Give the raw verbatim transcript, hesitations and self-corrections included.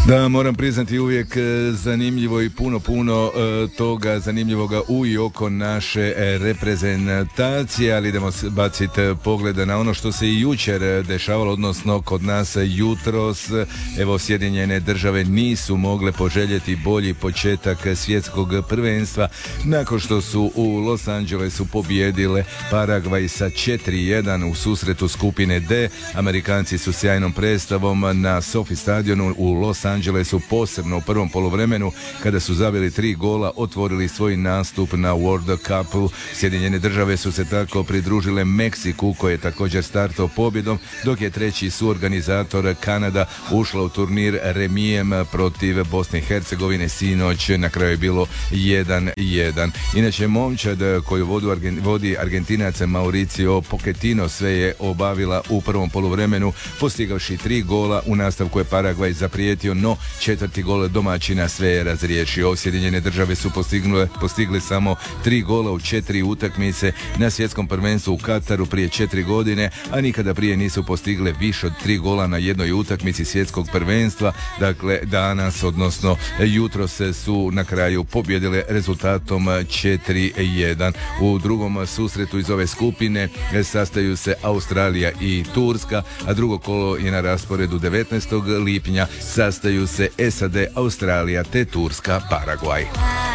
Da, moram priznati uvijek zanimljivo i puno, puno toga zanimljivoga u i oko naše reprezentacije, ali idemo baciti pogleda na ono što se i jučer dešavalo, odnosno kod nas jutros. Evo, Sjedinjene države nisu mogle poželjeti bolji početak svjetskog prvenstva nakon što su u Los Angelesu pobijedile Paragvaj sa četiri jedan u susretu skupine D. Amerikanci su sjajnom predstavom na SoFi stadionu u Los Angelesu, posebno u prvom poluvremenu kada su zabili tri gola, otvorili svoj nastup na World Cupu. Sjedinjene države su se tako pridružile Meksiku, koji je također startao pobjedom, dok je treći suorganizator Kanada ušla u turnir remijem protiv Bosne i Hercegovine. Sinoć na kraju je bilo jedan jedan. Inače, momčad koju vodi Argentinac Mauricio Pochettino sve je obavila u prvom poluvremenu, postigavši tri gola. U nastavku je Paragvaj zaprijetio, no četvrti gol domaćina sve je razriješio. Sjedinjene države su postigle, postigle samo tri gola u četiri utakmice na svjetskom prvenstvu u Kataru prije četiri godine, a nikada prije nisu postigle više od tri gola na jednoj utakmici svjetskog prvenstva. Dakle, danas, odnosno jutros su na kraju pobjedile rezultatom četiri jedan. U drugom susretu iz ove skupine sastaju se Australija i Turska, a drugo kolo je na rasporedu devetnaestog lipnja. Sastaju se S A D, Australija te Turska, Paragvaj.